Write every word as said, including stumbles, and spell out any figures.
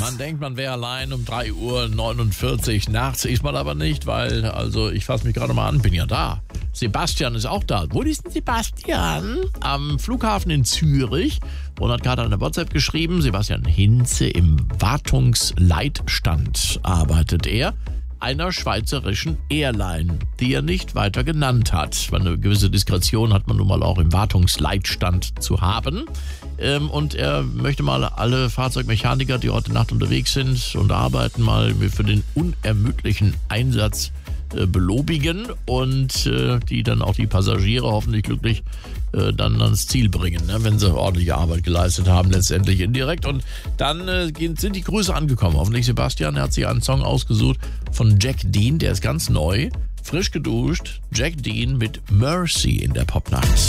Man denkt, man wäre allein um drei Uhr neunundvierzig nachts, ist man aber nicht, weil, also ich fasse mich gerade mal an, bin ja da. Sebastian ist auch da. Wo ist denn Sebastian? Am Flughafen in Zürich. Und hat gerade eine WhatsApp geschrieben, Sebastian Hinze im Wartungsleitstand arbeitet er, einer schweizerischen Airline, die er nicht weiter genannt hat. Eine gewisse Diskretion hat man nun mal auch im Wartungsleitstand zu haben. Und er möchte mal alle Fahrzeugmechaniker, die heute Nacht unterwegs sind und arbeiten, mal für den unermüdlichen Einsatz belobigen und die dann auch die Passagiere hoffentlich glücklich dann ans Ziel bringen, wenn sie ordentliche Arbeit geleistet haben, letztendlich indirekt. Und dann sind die Grüße angekommen. Hoffentlich Sebastian, er hat sich einen Song ausgesucht von Jack Dean, der ist ganz neu, frisch geduscht. Jack Dean mit Mercy in der Pop Night.